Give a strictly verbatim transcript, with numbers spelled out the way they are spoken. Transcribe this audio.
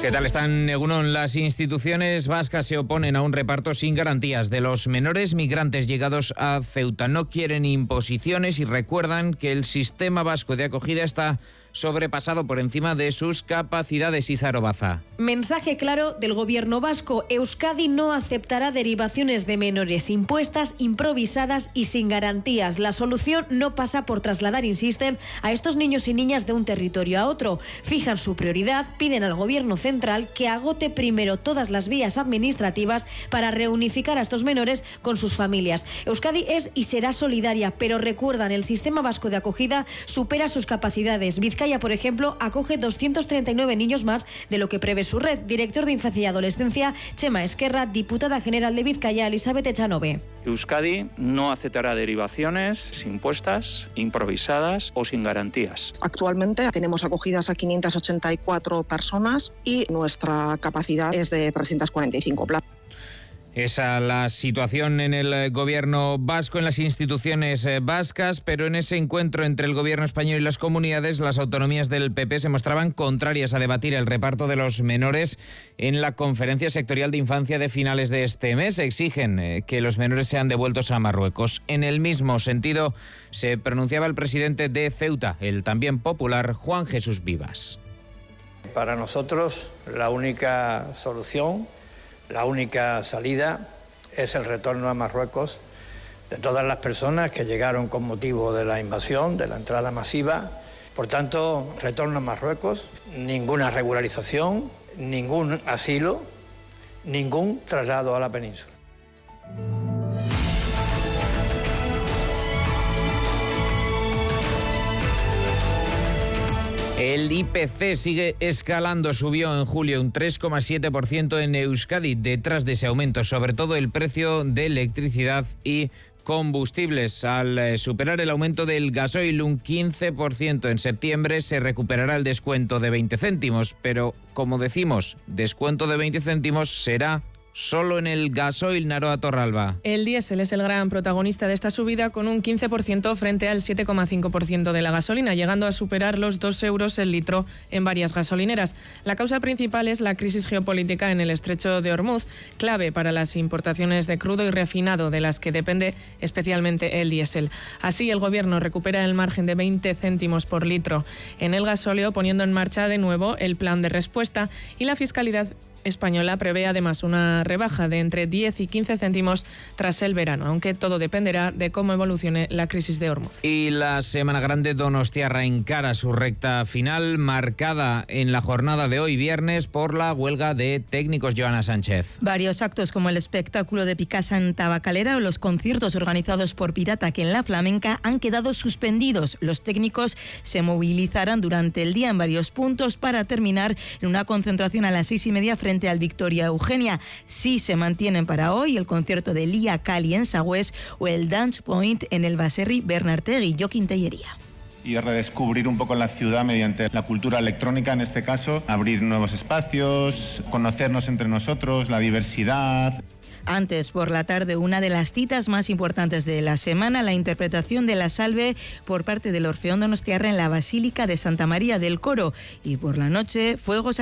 ¿Qué tal están, Egunon? Las instituciones vascas se oponen a un reparto sin garantías de los menores migrantes llegados a Ceuta. No quieren imposiciones y recuerdan que el sistema vasco de acogida está sobrepasado por encima de sus capacidades. Izaro Baza. Mensaje claro del gobierno vasco. Euskadi no aceptará derivaciones de menores impuestas, improvisadas y sin garantías. La solución no pasa por trasladar, insisten, a estos niños y niñas de un territorio a otro. Fijan su prioridad, piden al gobierno central que agote primero todas las vías administrativas para reunificar a estos menores con sus familias. Euskadi es y será solidaria, pero recuerdan, el sistema vasco de acogida supera sus capacidades. Vizcaya, por ejemplo, acoge doscientos treinta y nueve niños más de lo que prevé su red. Director de Infancia y Adolescencia, Chema Esquerra, diputada general de Vizcaya, Elizabeth Echanove. Euskadi no aceptará derivaciones impuestas, improvisadas o sin garantías. Actualmente tenemos acogidas a quinientas ochenta y cuatro personas y nuestra capacidad es de trescientas cuarenta y cinco plazas. Esa la situación en el gobierno vasco, en las instituciones vascas, pero en ese encuentro entre el gobierno español y las comunidades, las autonomías del P P se mostraban contrarias a debatir el reparto de los menores en la conferencia sectorial de infancia de finales de este mes. Exigen que los menores sean devueltos a Marruecos. En el mismo sentido se pronunciaba el presidente de Ceuta, el también popular Juan Jesús Vivas. Para nosotros la única solución, la única salida es el retorno a Marruecos de todas las personas que llegaron con motivo de la invasión, de la entrada masiva. Por tanto, retorno a Marruecos, ninguna regularización, ningún asilo, ningún traslado a la península. El I P C sigue escalando, subió en julio un tres coma siete por ciento en Euskadi. Detrás de ese aumento, sobre todo el precio de electricidad y combustibles. Al superar el aumento del gasoil un quince por ciento en septiembre, se recuperará el descuento de veinte céntimos, pero como decimos, descuento de veinte céntimos será solo en el gasoil. Naroa Torralba. El diésel es el gran protagonista de esta subida, con un quince por ciento frente al siete coma cinco por ciento de la gasolina, llegando a superar los dos euros el litro en varias gasolineras. La causa principal es la crisis geopolítica en el estrecho de Hormuz, clave para las importaciones de crudo y refinado, de las que depende especialmente el diésel. Así, el gobierno recupera el margen de veinte céntimos por litro en el gasóleo, poniendo en marcha de nuevo el plan de respuesta, y la fiscalidad española prevé además una rebaja de entre diez y quince céntimos tras el verano, aunque todo dependerá de cómo evolucione la crisis de Hormuz. Y la Semana Grande donostiarra encara su recta final, marcada en la jornada de hoy viernes por la huelga de técnicos. Joana Sánchez. Varios actos, como el espectáculo de Picasa en Tabacalera o los conciertos organizados por Piratac en La Flamenca, han quedado suspendidos. Los técnicos se movilizarán durante el día en varios puntos para terminar en una concentración a las seis y media frente al Victoria Eugenia. Sí se mantienen para hoy el concierto de Lía Cali en Sagüés o el Dance Point en el Baserri Bernartegui. Joaquín Tellería. Y redescubrir un poco la ciudad mediante la cultura electrónica, en este caso, abrir nuevos espacios, conocernos entre nosotros, la diversidad. Antes, por la tarde, una de las citas más importantes de la semana, la interpretación de la Salve por parte del Orfeón Donostiarra en la Basílica de Santa María del Coro. Y por la noche, fuegos